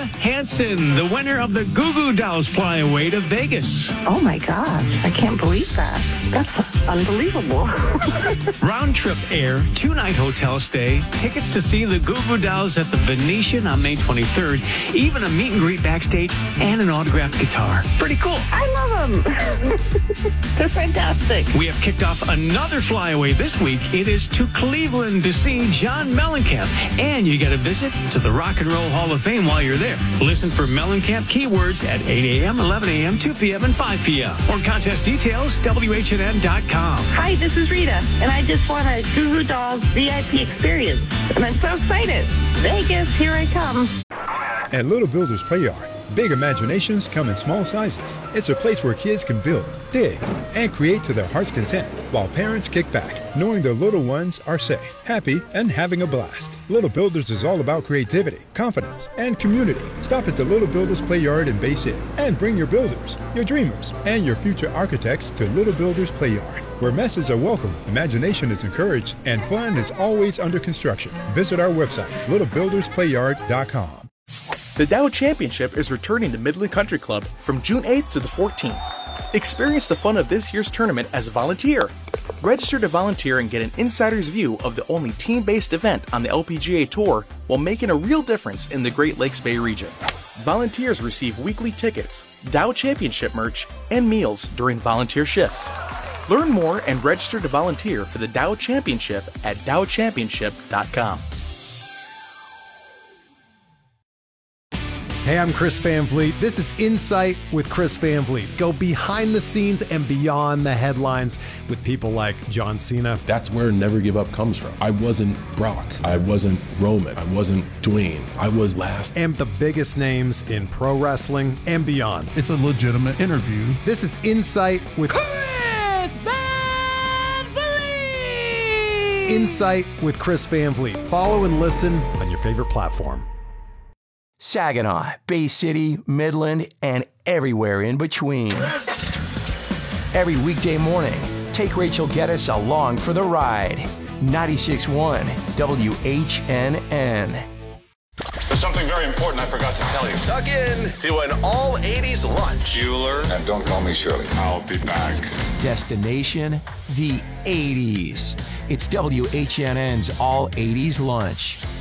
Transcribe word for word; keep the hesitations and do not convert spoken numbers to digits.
Hansen, the winner of the Goo Goo Dolls Flyaway to Vegas. Oh, my gosh. I can't believe that. That's unbelievable. Round trip air, two-night hotel stay, tickets to see the Goo Goo Dolls at the Venetian on May twenty-third, even a meet and greet backstage, and an autographed guitar. Pretty cool. I love them. They're fantastic. We have kicked off another flyaway this week. It is to Cleveland to see John Mellencamp. And you get a visit to the Rock and Roll Hall of Fame while you're there. Listen for Mellencamp keywords at eight a.m., eleven a.m., two p.m., and five p.m. Or contest details, W H N N dot com. Hi, this is Rita, and I just want a Goo Goo Dolls V I P experience. And I'm so excited. Vegas, here I come. At Little Builders Play Yard, big imaginations come in small sizes. It's a place where kids can build, dig, and create to their heart's content, while parents kick back, knowing their little ones are safe, happy, and having a blast. Little Builders is all about creativity, confidence, and community. Stop at the Little Builders Play Yard in Bay City and bring your builders, your dreamers, and your future architects to Little Builders Play Yard, where messes are welcome, imagination is encouraged, and fun is always under construction. Visit our website, little builders play yard dot com. The Dow Championship is returning to Midland Country Club from June eighth to the fourteenth. Experience the fun of this year's tournament as a volunteer. Register to volunteer and get an insider's view of the only team-based event on the L P G A Tour while making a real difference in the Great Lakes Bay region. Volunteers receive weekly tickets, Dow Championship merch, and meals during volunteer shifts. Learn more and register to volunteer for the Dow Championship at dow championship dot com. Hey, I'm Chris Van Vliet. This is Insight with Chris Van Vliet. Go behind the scenes and beyond the headlines with people like John Cena. That's where Never Give Up comes from. I wasn't Brock. I wasn't Roman. I wasn't Dwayne. I was last. And the biggest names in pro wrestling and beyond. It's a legitimate interview. This is Insight with Chris Van Vliet. Insight with Chris Van Vliet. Follow and listen on your favorite platform. Saginaw, Bay City, Midland, and everywhere in between. Every weekday morning, take Rachel Geddes along for the ride. ninety-six point one W H N N. There's something very important I forgot to tell you. Tuck in to an all eighties lunch. Bueller. And don't call me Shirley. I'll be back. Destination, the eighties. It's W H N N's All eighties Lunch.